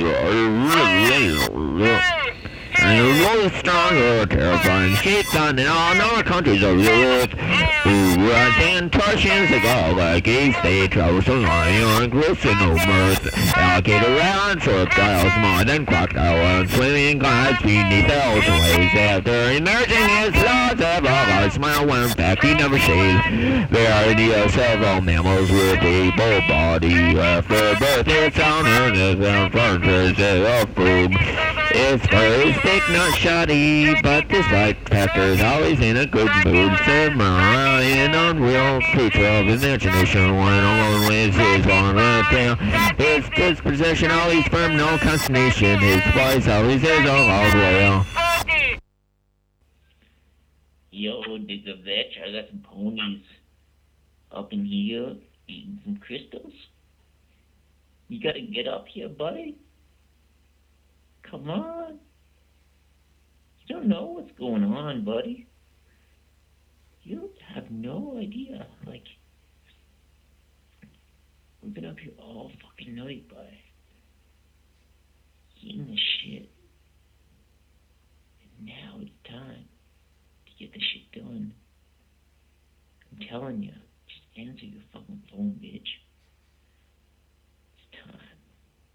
And the most stronger, terrifying shape found in all known countries of the earth. Who runs and touches the gall like a state troublesome lion, gross and no mirth. Alligator round, reptiles more than crocodile, and swimming guides beneath the ocean waves. After emerging his laws of all smile when in fact he never shaves. There are the several mammals with a bull body. After birth, its owner is furniture of food. Its fur is thick, not shoddy, but this light factor's always in a good mood. An unreal creature of imagination, when alone with his long tail. His disposition always firm, no consternation. His voice always is a loud wail. Yo, dig the vetch, I got some ponies up in here eating some crystals. You gotta get up here, buddy. Come on. You don't know what's going on, buddy. You have no idea. Like, we've been up here all fucking night, buddy. Eating this shit. And now it's time to get this shit done. I'm telling you, just answer your fucking phone, bitch.